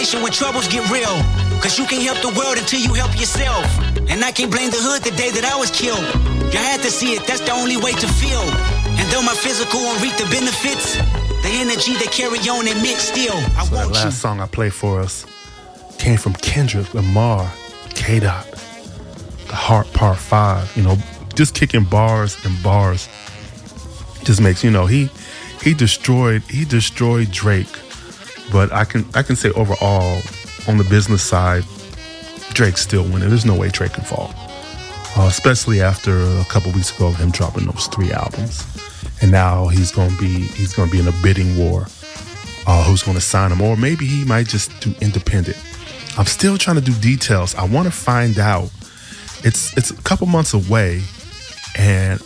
when troubles get real. Cause you can't help the world until you help yourself. And I can't blame the hood the day that I was killed. You had to see it, that's the only way to feel. And though my physical won't reap the benefits, the energy they carry on and mix still. I so want that last song I played for us came from Kendrick Lamar, K-Dot, The Heart Part 5. You know, just kicking bars and bars just makes, you know, he destroyed Drake. But I can say overall, on the business side, Drake's still winning. There's no way Drake can fall. Especially after a couple weeks ago of him dropping those 3 albums. And now he's gonna be in a bidding war. Who's gonna sign him? Or maybe he might just do independent. I'm still trying to do details. I want to find out. It's a couple months away, and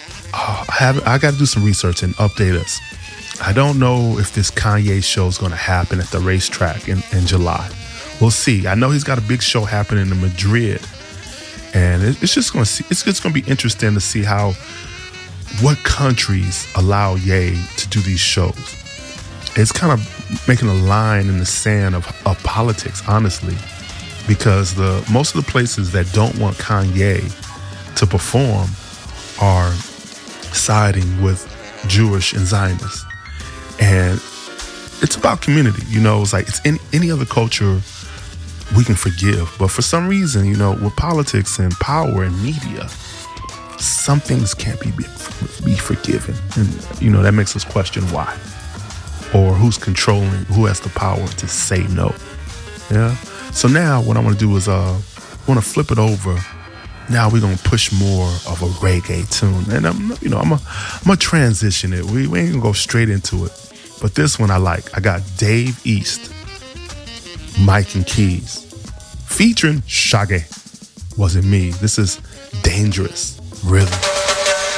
I got to do some research and update us. I don't know if this Kanye show is going to happen at the racetrack in July. We'll see. I know he's got a big show happening in Madrid, and it's just going to be interesting to see what countries allow Ye to do these shows. It's kind of making a line in the sand of politics, honestly, because most of the places that don't want Kanye to perform are siding with Jewish and Zionists. And it's about community, you know. It's like it's any other culture we can forgive, but for some reason, you know, with politics and power and media, some things can't be forgiven, and you know that makes us question why, or who's controlling, who has the power to say no. Yeah. So now what I want to do is I want to flip it over. Now we're gonna push more of a reggae tune, and I'm gonna transition it. We ain't gonna go straight into it. But this one I like. I got Dave East, Mike and Keys, featuring Shaggy. Wasn't me. This is Dangerous Rhythm.